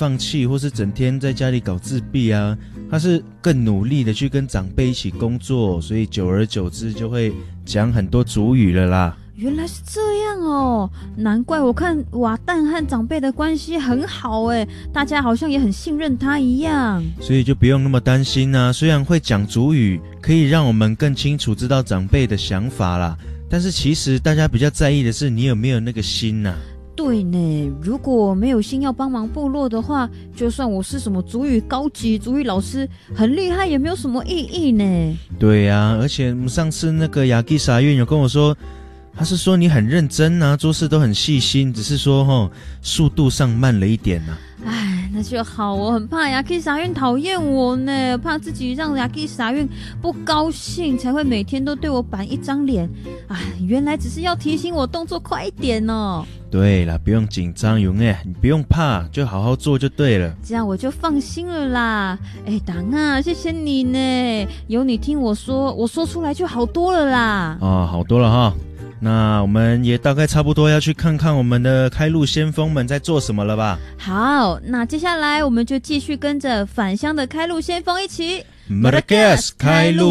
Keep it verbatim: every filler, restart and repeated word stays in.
放弃，或是整天在家里搞自闭啊，他是更努力的去跟长辈一起工作，所以久而久之就会讲很多族语了啦。 原来是这样哦，难怪我看瓦旦和长辈的关系很好诶，大家好像也很信任他一样。 所以就不用那么担心啊，虽然会讲族语可以让我们更清楚知道长辈的想法啦，但是其实大家比较在意的是你有没有那个心啊。 对呢，如果没有心要帮忙部落的话，就算我是什么族语高级族语老师很厉害也没有什么意义呢。对啊，而且上次那个雅基傻院有跟我说，他是说你很认真啊，做事都很细心，只是说齁速度上慢了一点啊。 唉，那就好，我很怕雅基傻院讨厌我呢，怕自己让雅基傻院不高兴，才会每天都对我板一张脸。唉，原来只是要提醒我动作快一点哦。 对啦，不用紧张，勇哎，你不用怕，就好好做就对了。 这样我就放心了啦。哎，党啊，谢谢你呢，有你听我说，我说出来就好多了啦。 哦，好多了哈。那我们也大概差不多要去看看我们的开路先锋们在做什么了吧。 好，那接下来我们就继续跟着返乡的开路先锋一起 Madagascar 开路